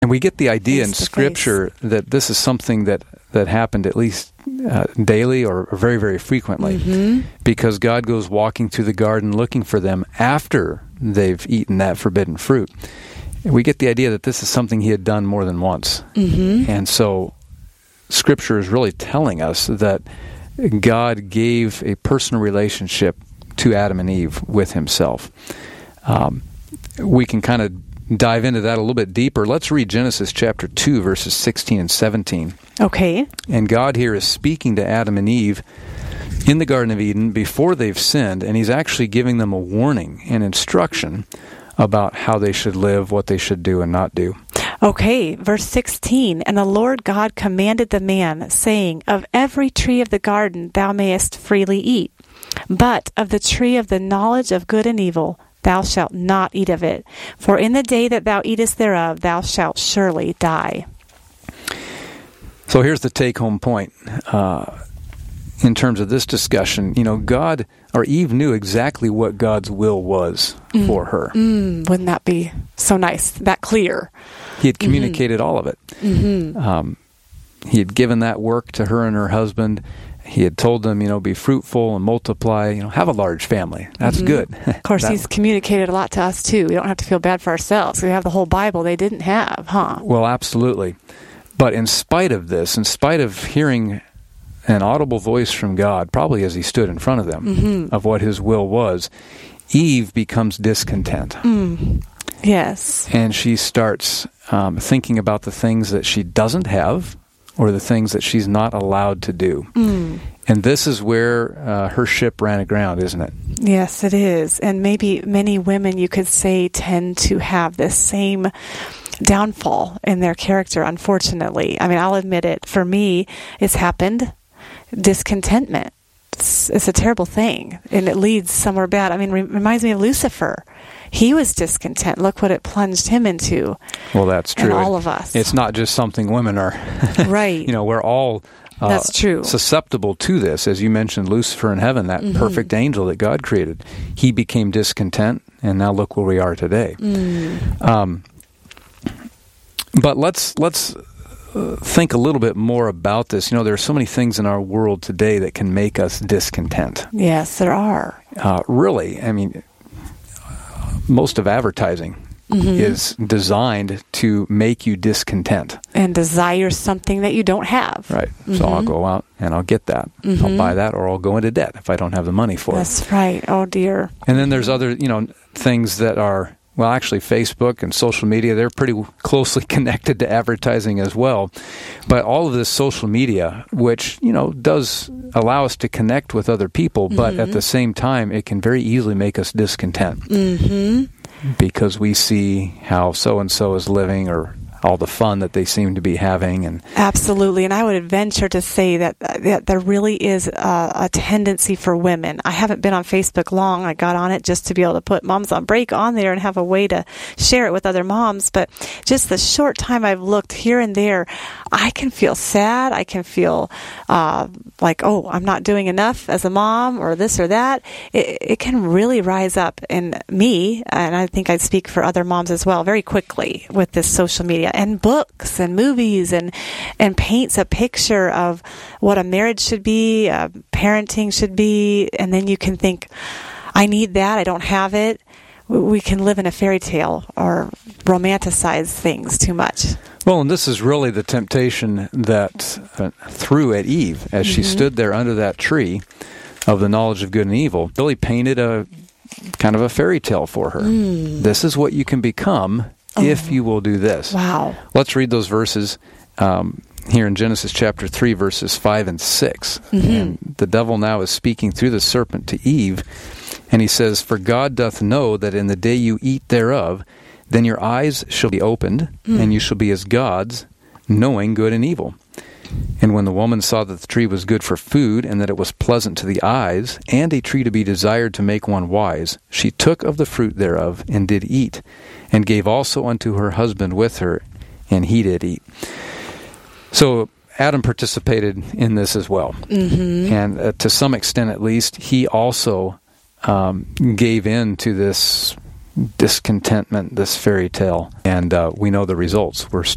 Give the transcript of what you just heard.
And we get the idea in Face to Scripture that this is something that happened at least daily or very, very frequently, because God goes walking through the garden looking for them after they've eaten that forbidden fruit. We get the idea that this is something he had done more than once. And so Scripture is really telling us that God gave a personal relationship to Adam and Eve with himself. We can kind of dive into that a little bit deeper. Let's read Genesis chapter 2, verses 16 and 17. Okay. And God here is speaking to Adam and Eve in the Garden of Eden before they've sinned, and he's actually giving them a warning and instruction about how they should live, what they should do and not do. Okay, verse 16. And the Lord God commanded the man, saying, Of every tree of the garden thou mayest freely eat, but of the tree of the knowledge of good and evil thou shalt not eat of it. For in the day that thou eatest thereof thou shalt surely die. So here's the take-home point. In terms of this discussion, God, or Eve, knew exactly what God's will was for her. Wouldn't that be so nice? That clear. He had communicated all of it. He had given that work to her and her husband. He had told them, be fruitful and multiply, have a large family. That's good. Of course, he's communicated a lot to us, too. We don't have to feel bad for ourselves. We have the whole Bible they didn't have, huh? Well, absolutely. But in spite of this, in spite of hearing an audible voice from God, probably as he stood in front of them, of what his will was, Eve becomes discontent. Yes. And she starts thinking about the things that she doesn't have or the things that she's not allowed to do. And this is where her ship ran aground, isn't it? Yes, it is. And maybe many women, you could say, tend to have this same downfall in their character, unfortunately. I mean, I'll admit it. For me, it's happened. Discontentment. It's a terrible thing, and it leads somewhere bad. I mean, it reminds me of Lucifer. He was discontent. Look what it plunged him into. Well, that's true. And all of us. It's not just something women are. Right. We're all that's true. Susceptible to this. As you mentioned, Lucifer in heaven, that perfect angel that God created, he became discontent, and now look where we are today. But let's think a little bit more about this. There are so many things in our world today that can make us discontent. Yes, there are. Really, I mean, most of advertising is designed to make you discontent. And desire something that you don't have. Right. So I'll go out and I'll get that. I'll buy that, or I'll go into debt if I don't have the money for it. That's right. Oh, dear. And then there's other, things that are, well, actually, Facebook and social media, they're pretty closely connected to advertising as well. But all of this social media, which, does allow us to connect with other people, but at the same time, it can very easily make us discontent. Because we see how so-and-so is living, or all the fun that they seem to be having. And absolutely. And I would venture to say that there really is a tendency for women. I haven't been on Facebook long. I got on it just to be able to put Moms on Break on there and have a way to share it with other moms. But just the short time I've looked here and there, I can feel sad. I can feel like, oh, I'm not doing enough as a mom, or this or that. It can really rise up in me, and I think I'd speak for other moms as well, very quickly with this social media and books and movies, and paints a picture of what a marriage should be, parenting should be, and then you can think, I need that, I don't have it. We can live in a fairy tale or romanticize things too much. Well, and this is really the temptation that threw at Eve as she stood there under that tree of the knowledge of good and evil. Really painted a kind of a fairy tale for her. This is what you can become if you will do this. Wow. Let's read those verses here in Genesis chapter 3, verses 5 and 6. And the devil now is speaking through the serpent to Eve, and he says, For God doth know that in the day you eat thereof, then your eyes shall be opened, and you shall be as gods, knowing good and evil. And when the woman saw that the tree was good for food, and that it was pleasant to the eyes, and a tree to be desired to make one wise, she took of the fruit thereof, and did eat, and gave also unto her husband with her, and he did eat. So Adam participated in this as well. And to some extent at least, he also gave in to this discontentment, this fairy tale. And we know the results. We're